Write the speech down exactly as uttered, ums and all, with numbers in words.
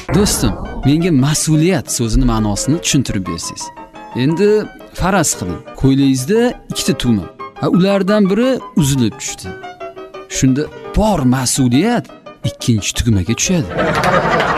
Do'stim, menga mas'uliyat so'zini ma'nosini tushuntirib bersangiz. Endi faraz qiling, qo'ylingizda ikkita tugma. Ha, ulardan biri uzilib tushdi. Shunda bor mas'uliyat ikkinchi tugmaga tushadi.